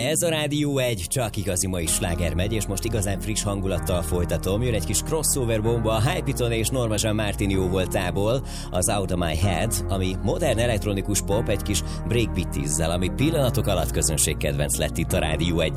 Ez a Rádió 1, csak igazi mai sláger megy, és most igazán friss hangulattal folytatom. Jön egy kis crossover bomba a Hypetone és Norma Jean Martin jó voltából, az Out of My Head, ami modern elektronikus pop egy kis breakbeat tízzel, ami pillanatok alatt közönségkedvenc lett itt a Rádió 1.